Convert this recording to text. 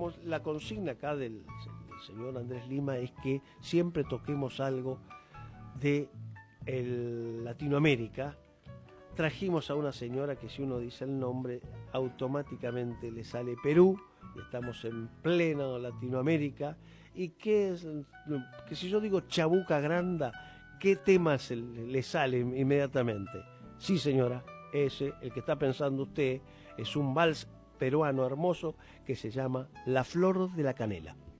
como la consigna acá del señor Andrés Lima es que siempre toquemos algo de Latinoamérica, trajimos a una señora que si uno dice el nombre, automáticamente le sale Perú, y estamos en plena Latinoamérica, y que si yo digo Chabuca Granda, ¿qué temas le sale inmediatamente? Sí, señora, ese, el que está pensando usted, es un vals peruano hermoso que se llama La Flor de la Canela.